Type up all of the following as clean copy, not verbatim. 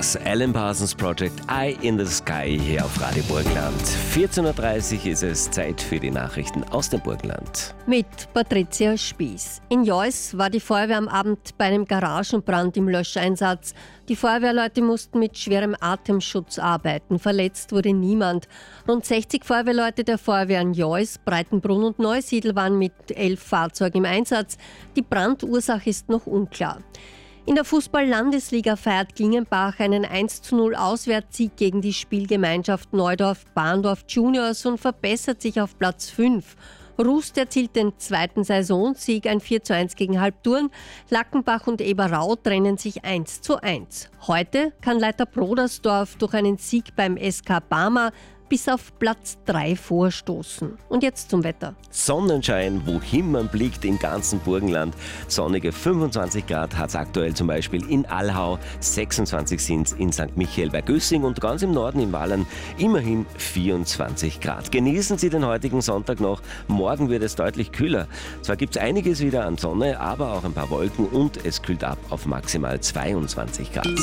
Das Alan Parsons Project Eye in the Sky hier auf Radio Burgenland. 14.30 Uhr ist es Zeit für die Nachrichten aus dem Burgenland. Mit Patricia Spieß. In Jois war die Feuerwehr am Abend bei einem Garagenbrand im Löscheinsatz. Die Feuerwehrleute mussten mit schwerem Atemschutz arbeiten. Verletzt wurde niemand. Rund 60 Feuerwehrleute der Feuerwehren Jois, Breitenbrunn und Neusiedl waren mit 11 Fahrzeugen im Einsatz. Die Brandursache ist noch unklar. In der Fußball-Landesliga feiert Klingenbach einen 1:0 Auswärtssieg gegen die Spielgemeinschaft Neudorf-Bahndorf Juniors und verbessert sich auf Platz 5. Rust erzielt den zweiten Saisonsieg, ein 4:1 gegen Halbturn. Lackenbach und Eberau trennen sich 1:1. Heute kann Leiter Brodersdorf durch einen Sieg beim SK Barmer bis auf Platz 3 vorstoßen. Und jetzt zum Wetter. Sonnenschein, wohin man blickt im ganzen Burgenland. Sonnige 25 Grad hat es aktuell zum Beispiel in Allhau, 26 sind es in St. Michael bei Gössing und ganz im Norden in Wallern immerhin 24 Grad. Genießen Sie den heutigen Sonntag noch. Morgen wird es deutlich kühler. Zwar gibt es einiges wieder an Sonne, aber auch ein paar Wolken und es kühlt ab auf maximal 22 Grad.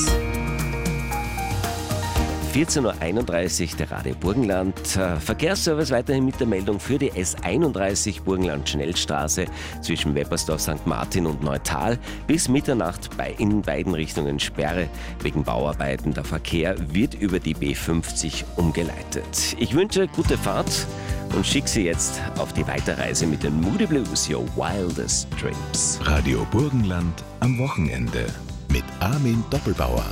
14.31 Uhr, der Radio Burgenland. Verkehrsservice weiterhin mit der Meldung für die S31 Burgenland-Schnellstraße zwischen Weppersdorf, St. Martin und Neutal. Bis Mitternacht in beiden Richtungen Sperre wegen Bauarbeiten. Der Verkehr wird über die B50 umgeleitet. Ich wünsche gute Fahrt und schicke Sie jetzt auf die Weiterreise mit den Moody Blues, Your Wildest Dreams. Radio Burgenland am Wochenende mit Armin Doppelbauer.